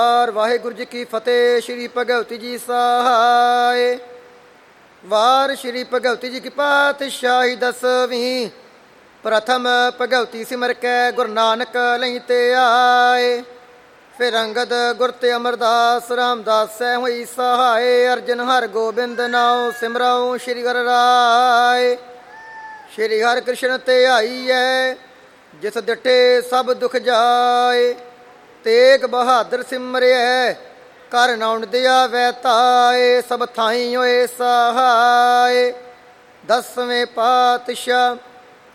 ਵਾਹਿਗੁਰੂ ਜੀ ਕੀ ਫਤਿਹ। ਸ਼੍ਰੀ ਭਗਵਤੀ ਜੀ ਸਹਾਇ। ਵਾਰ ਸ਼੍ਰੀ ਭਗਵਤੀ ਜੀ ਕੀ ਪਾਤਸ਼ਾਹੀ ਦਸਵੀਂ। ਪ੍ਰਥਮ ਭਗਵਤੀ ਸਿਮਰ ਕੈ ਗੁਰੂ ਨਾਨਕ ਲਈ ਤੇ ਆਏ। ਫਿਰ ਅੰਗਦ ਗੁਰ ਤੇ ਅਮਰਦਾਸ ਰਾਮਦਾਸੈ ਹੋਈ ਸਹਾਇ। ਅਰਜਨ ਹਰ ਗੋਬਿੰਦ ਨਾਉ ਸਿਮਰਉ ਸ਼੍ਰੀ ਹਰਿ ਰਾਏ। ਸ਼੍ਰੀ ਹਰਿ ਕ੍ਰਿਸ਼ਨ ਤੇ ਆਈਐ ਜਿਸ ਡਿਠੇ ਸਭ ਦੁਖ ਜਾਏ। ਤੇਗ ਬਹਾਦਰ ਸਿਮਰਿਐ ਕਰ ਨਾਉਣ ਦਿਆ ਵੈ ਤਾਏ। ਸਭ ਥਾਈ ਹੋਏ ਸਹਾਇ। ਦਸਵੇਂ ਪਾਤਸ਼ਾਹ